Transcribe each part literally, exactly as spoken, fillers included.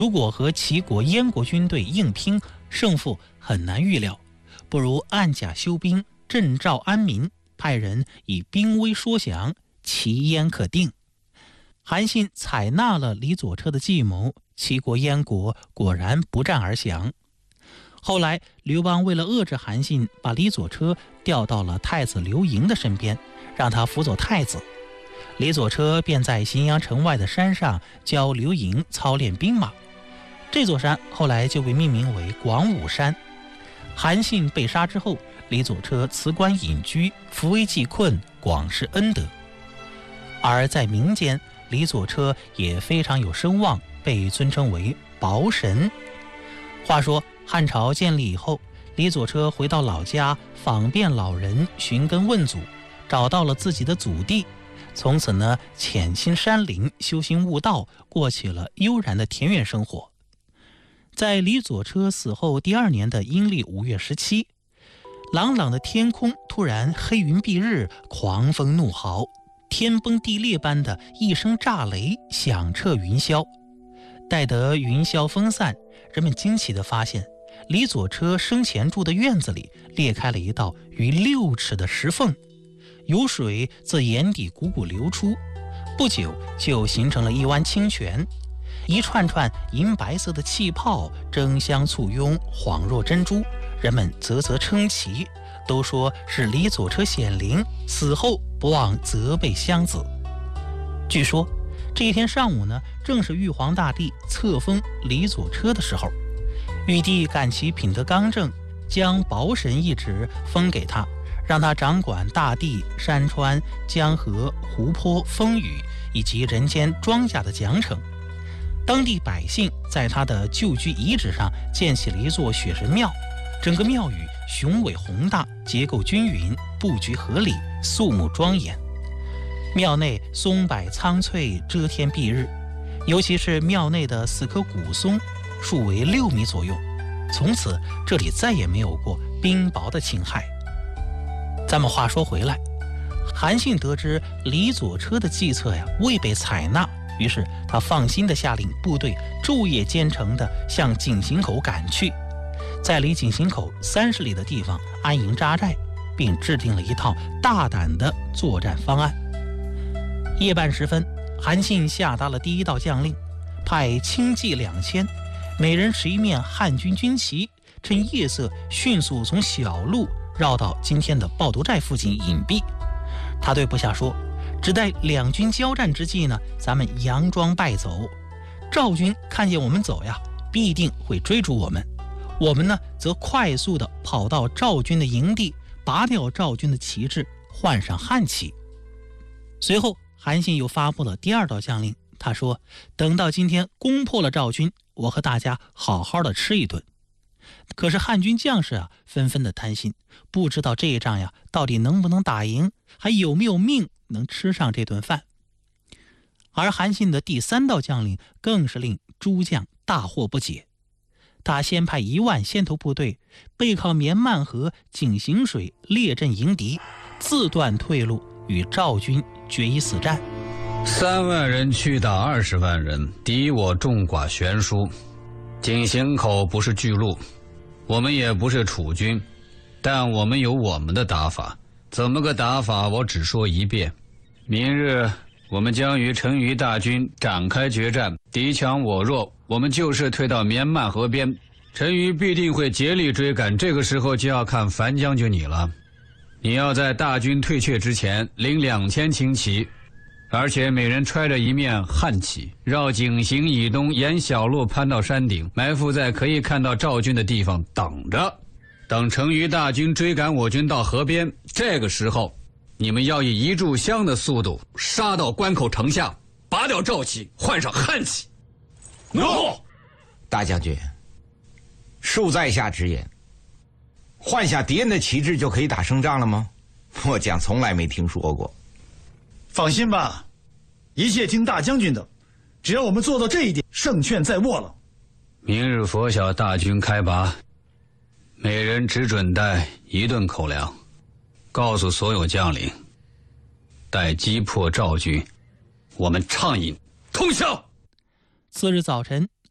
如果和齐国、燕国军队硬拼，胜负很难预料，不如按甲休兵，镇赵安民，派人以兵威缩降，齐燕可定。韩信采纳了李左车的计谋，齐国、燕国果然不战而降。后来刘邦为了遏制韩信，把李左车调到了太子刘盈的身边，让他辅佐太子。李左车便在荥阳城外的山上教刘盈操练兵马，这座山后来就被命名为广武山。韩信被杀之后，李左车辞官隐居，扶危济困，广施恩德。而在民间，李左车也非常有声望，被尊称为保神。话说汉朝建立以后，李左车回到老家，访遍老人，寻根问祖，找到了自己的祖地。从此呢，潜心山林，修行悟道，过起了悠然的田园生活。在李左车死后第二年的阴历五月十七，朗朗的天空突然黑云蔽日，狂风怒号，天崩地裂般的一声炸雷响彻云霄。待得云霄分散，人们惊奇地发现，李左车生前住的院子里裂开了一道逾六尺的石缝，有水自眼底汩汩流出，不久就形成了一湾清泉。一串串银白色的气泡争相簇拥，恍若珍珠，人们啧啧称奇，都说是李左车显灵，死后不忘责备襄子。据说这一天上午呢，正是玉皇大帝册封李左车的时候，玉帝感其品德刚正，将保神一职封给他，让他掌管大地、山川、江河、湖泊、风雨以及人间庄稼的奖惩。当地百姓在他的旧居遗址上建起了一座雪神庙，整个庙宇雄伟宏大，结构均匀，布局合理，肃穆庄严。庙内松柏苍翠，遮天蔽日，尤其是庙内的四棵古松，树为六米左右，从此这里再也没有过冰雹的侵害。咱们话说回来，韩信得知李左车的计策呀未被采纳，于是他放心地下令部队昼夜兼程地向井陉口赶去，在离井陉口三十里的地方安营扎寨，并制定了一套大胆的作战方案。夜半时分，韩信下达了第一道将令，派轻骑两千，每人持一面汉军军旗，趁夜色迅速从小路绕到今天的抱犊寨附近隐蔽。他对部下说，只待两军交战之际呢，咱们佯装败走，赵军看见我们走呀，必定会追逐我们，我们呢则快速地跑到赵军的营地，拔掉赵军的旗帜，换上汉旗。随后韩信又发布了第二道将令，他说，等到今天攻破了赵军，我和大家好好的吃一顿。可是汉军将士啊，纷纷的担心，不知道这一仗呀到底能不能打赢，还有没有命能吃上这顿饭。而韩信的第三道将令更是令诸将大惑不解，他先派一万先头部队背靠绵漫河、井陉水列阵迎敌，自断退路，与赵军决一死战。 三万人去打二十万人，敌我众寡悬殊。井陉口不是巨鹿，我们也不是楚军，但我们有我们的打法。怎么个打法？我只说一遍。明日我们将与陈馀大军展开决战，敌强我弱，我们就势退到绵漫河边，陈馀必定会竭力追赶。这个时候就要看樊将军你了，你要在大军退却之前领两千轻骑，而且每人揣着一面汉旗，绕井陉以东，沿小路攀到山顶，埋伏在可以看到赵军的地方，等着。等陈馀大军追赶我军到河边，这个时候你们要以一炷香的速度杀到关口城下，拔掉赵旗，换上汉旗。 诺！大将军，恕在下直言，换下敌人的旗帜就可以打胜仗了吗？末将从来没听说过。 放心吧，一切听大将军的，只要我们做到这一点，胜券在握了。 明日拂晓大军开拔，每人只准带一顿口粮，告诉所有将领，待击破赵军，我们畅饮通宵。 次日早晨，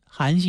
韩信